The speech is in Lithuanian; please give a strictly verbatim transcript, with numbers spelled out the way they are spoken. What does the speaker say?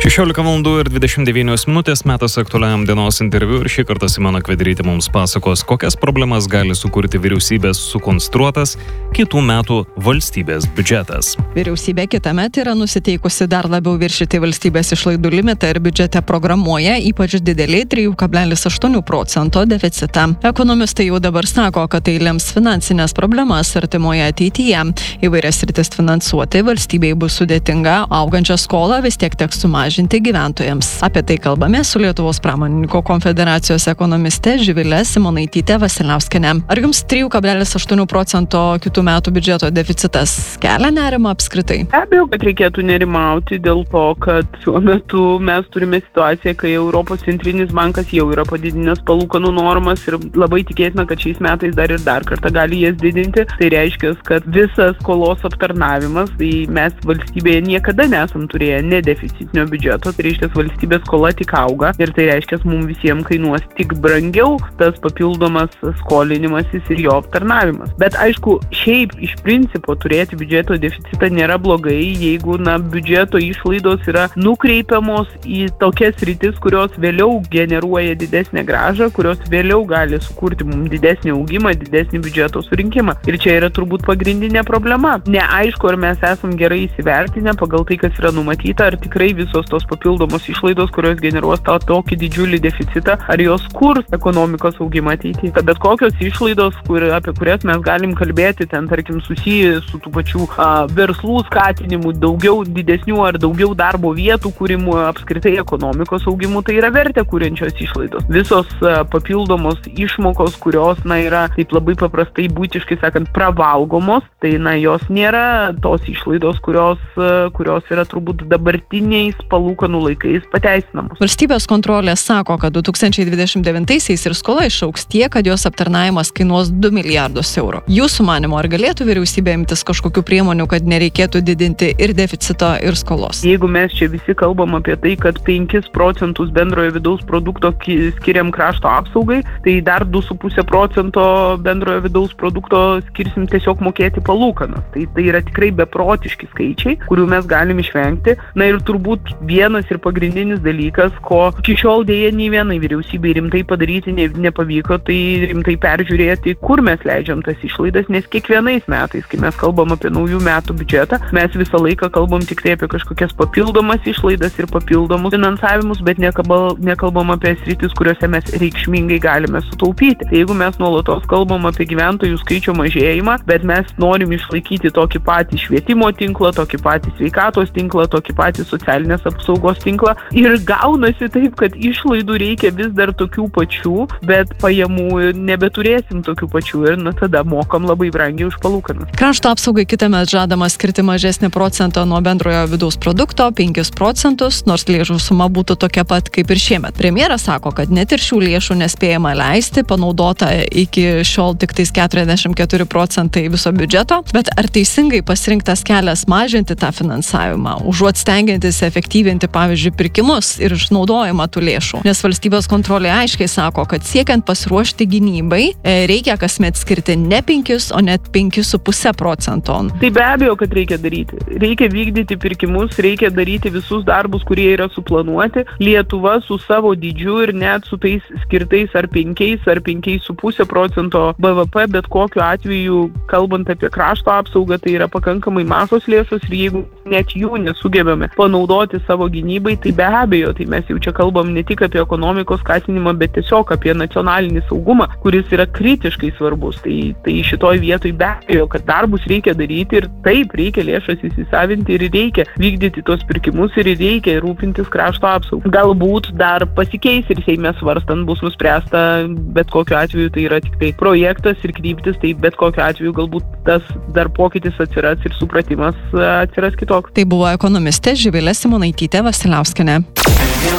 šešiolika valandų ir dvidešimt devynios minutės metas aktualiam dienos interviu ir šį kartą Simona Kvederytė mums pasakos, kokias problemas gali sukurti vyriausybės sukonstruotas kitų metų valstybės biudžetas. Vyriausybė kitąmet yra nusiteikusi dar labiau viršyti valstybės išlaidų limitą ir biudžete programuoja ypač didelį trijų kablelis aštuoni procento deficitą. Ekonomistai jau dabar sako, kad tai lems finansinės problemas artimoje ateityje. Įvairias sritis finansuoti valstybei bus sudėtinga, augančią skolą vis tiek teks sumažinti gyventojams. Apie tai kalbame su Lietuvos pramonininkų konfederacijos ekonomiste Živile Simonaityte Vasiliauskiene. Ar jums trijų kablelis aštuoni procento kitų metų biudžeto deficitas kelia nerimą apskritai? Be abejo, kad reikėtų nerimauti dėl to, kad šiuo metu mes turime situaciją, kai Europos centrinis bankas jau yra padidinęs palūkanų normas ir labai tikėtina, kad šiais metais dar ir dar kartą gali jas didinti. Tai reiškia, kad visas skolos aptarnavimas, tai mes valstybėje niekada nesam turėję nedeficitinio biudžeto, tai reiškia, valstybės skola tik auga ir tai reiškia, mums visiems kainuos tik brangiau tas papildomas skolinimasis ir jo aptarnavimas. Bet aišku, šiaip iš principo turėti biudžeto deficitą nėra blogai, jeigu na, biudžeto išlaidos yra nukreipiamos į tokias rytis, kurios vėliau generuoja didesnę grąžą, kurios vėliau gali sukurti mums didesnį augimą, didesnį biudžeto surinkimą. Ir čia yra turbūt pagrindinė problema. Neaišku, ar mes esam gerai įsivertinę pagal tai, kas yra numatyta, ar tikrai visos tos papildomos išlaidos, kurios generuos tą tokį didžiulį deficitą, ar jos kurs ekonomikos augimą ateityje. Bet kokios išlaidos, kur, apie kurias mes galim kalbėti, ten tarkim susiję su tų pačių a, verslų skatinimu, daugiau didesnių ar daugiau darbo vietų kūrimu, apskritai ekonomikos augimu, tai yra vertę kuriančios išlaidos. Visos a, papildomos išmokos, kurios na, yra taip labai paprastai būtiškai sakant pravalgomos, tai na, jos nėra tos išlaidos, kurios, a, kurios yra turbūt dabartiniais palūkanų laikais pateisinamos. Valstybės kontrolė sako, kad du tūkstančiai dvidešimt devintaisiais ir skola išaugs tiek, kad jos aptarnavimas kainuos du milijardus eurų. Jūsų manymu, ar galėtų vyriausybė imtis kažkokių priemonių, kad nereikėtų didinti ir deficito, ir skolos? Jeigu mes čia visi kalbam apie tai, kad penkis procentus bendrojo vidaus produkto skiriam krašto apsaugai, tai dar du su puse procento bendrojo vidaus produkto skirsim tiesiog mokėti palūkanas. Tai, tai yra tikrai beprotiški skaičiai, kurių mes galim išvengti. Na ir turbūt vienas ir pagrindinis dalykas, ko iki šiol dėja nei vienai vyriausybei rimtai padaryti ne, nepavyko, tai rimtai peržiūrėti, kur mes leidžiam tas išlaidas, nes kiekvienais metais, kai mes kalbam apie naujų metų biudžetą, mes visą laiką kalbam tik tai apie kažkokias papildomas išlaidas ir papildomus finansavimus, bet nekalbam, nekalbam apie sritis, kuriuose mes reikšmingai galime sutaupyti. Tai jeigu mes nuolatos kalbam apie gyventojų skaičio mažėjimą, bet mes norim išlaikyti tokį patį švietimo tinklą, tokį patį sveikatos tinklą, tokį patį socialinės apsaugos tinklą ir gaunasi taip, kad išlaidų reikia vis dar tokių pačių, bet pajamų nebeturėsim tokių pačių ir na, tada mokam labai brangiai už palūkanas. Krašto apsaugai kitąmet žadama skirti mažesnį procentą nuo bendrojo vidaus produkto, penkis procentus, nors lėšų suma būtų tokia pat kaip ir šiemet. Premjeras sako, kad net ir šių lėšų nespėjama leisti, panaudota iki šiol tik tais keturiasdešimt keturi procentai viso biudžeto, bet ar teisingai pasirinktas kelias mažinti tą finansavimą, užuot stengiantis efektyvinti, pavyzdžiui, pirkimus ir išnaudojimą tų lėšų. Nes valstybės kontrolė aiškiai sako, kad siekiant pasiruošti gynybai, reikia kasmet skirti ne penkis, o net penkis su puse procento. Tai be abejo, kad reikia daryti. Reikia vykdyti pirkimus, reikia daryti visus darbus, kurie yra suplanuoti. Lietuva su savo dydžiu ir net su tais skirtais ar penkiais ar penkiais su puse procento B V P, bet kokiu atveju, kalbant apie krašto apsaugą, tai yra pakankamai mažos lėšos ir jeigu net jų nesugebame panaudoti savo gynybai, tai be abejo, tai mes jau čia kalbam ne tik apie ekonomikos skatinimą, bet tiesiog apie nacionalinį saugumą, kuris yra kritiškai svarbus. Tai, tai šitoj vietoj be abejo, kad darbus reikia daryti ir taip reikia lėšas įsisavinti ir reikia vykdyti tos pirkimus ir reikia rūpintis krašto apsaugą. Galbūt dar pasikeis ir Seime svarstant bus nuspręsta, bet kokiu atveju tai yra tik tai projektas ir kryptis, tai bet kokiu atveju galbūt tas dar pokytis atsiras ir supratimas atsiras kitoks. Tai buvo ekonomistė Živilė Simonaitytė Vasiliauskienė.